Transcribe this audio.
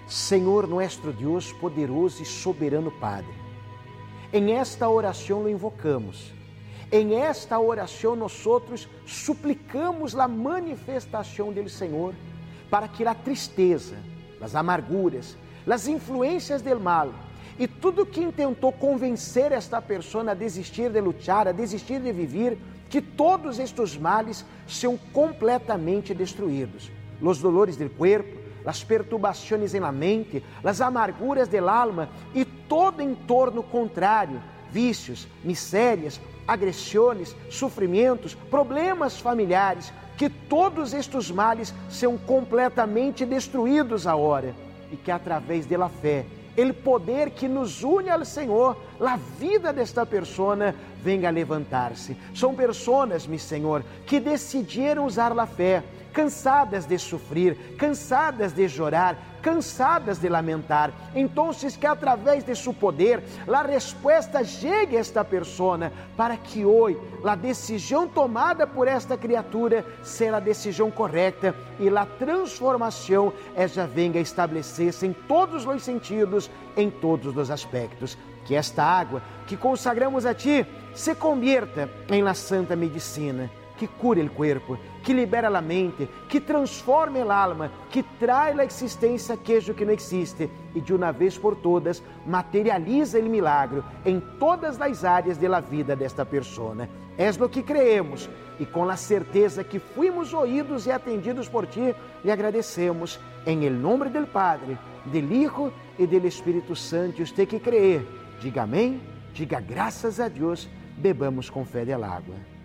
Senhor nuestro Dios, poderoso e soberano Padre, em esta oração lo invocamos. Em esta oração nosotros suplicamos a manifestação do Senhor para que a tristeza, as amarguras, as influências del mal e tudo que intentou convencer esta pessoa a desistir de lutar, a desistir de viver, que todos estes males sejam completamente destruídos. Os dolores do corpo, as perturbações na mente, as amarguras del alma e todo entorno contrário, vícios, misérias, agressões, sofrimentos, problemas familiares, que todos estes males sejam completamente destruídos agora e que através da fé, o poder que nos une ao Senhor, a vida desta pessoa venga a levantar-se. São pessoas, meu Senhor, que decidiram usar a fé, cansadas de sofrer, cansadas de chorar, cansadas de lamentar. Então, que através de seu poder, a resposta chegue a esta pessoa, para que hoje a decisão tomada por esta criatura seja a decisão correta e a transformação ela venga a estabelecer-se em todos os sentidos, em todos os aspectos. Que esta água que consagramos a Ti se convierta em la santa medicina, que cure o corpo, que libera a mente, que transforme a alma, que trae a existência aquello que não existe e de uma vez por todas materializa o milagre em todas as áreas da vida desta pessoa. És no que creemos e com a certeza que fuimos ouídos e atendidos por Ti, lhe agradecemos em el nome do Padre, do Hijo e do Espírito Santo. Usted que crê, diga amém, diga graças a Deus, bebamos com fé del água.